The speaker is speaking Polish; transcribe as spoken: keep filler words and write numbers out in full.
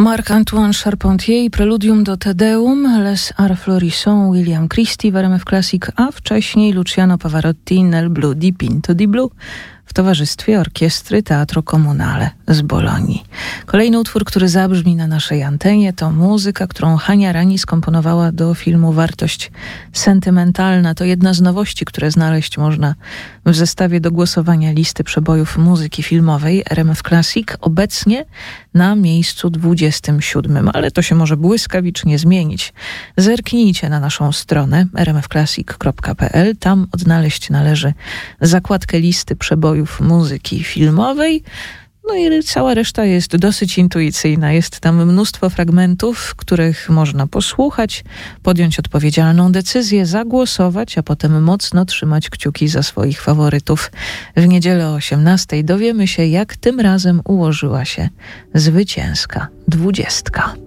Marc-Antoine Charpentier i preludium do Te Deum, Les Arts Florissants, William Christie w R M F Classic, a wcześniej Luciano Pavarotti, Nel Blu di Pinto di Blu w towarzystwie orkiestry Teatro Comunale z Bolonii. Kolejny utwór, który zabrzmi na naszej antenie, to muzyka, którą Hania Rani skomponowała do filmu Wartość sentymentalna. To jedna z nowości, które znaleźć można w zestawie do głosowania listy przebojów muzyki filmowej R M F Classic, obecnie na miejscu dwudziestym siódmym, ale to się może błyskawicznie zmienić. Zerknijcie na naszą stronę r m f classic kropka p l. Tam odnaleźć należy zakładkę listy przebojów muzyki filmowej. No i cała reszta jest dosyć intuicyjna. Jest tam mnóstwo fragmentów, których można posłuchać, podjąć odpowiedzialną decyzję, zagłosować, a potem mocno trzymać kciuki za swoich faworytów. W niedzielę o osiemnastej dowiemy się, jak tym razem ułożyła się zwycięska dwudziestka.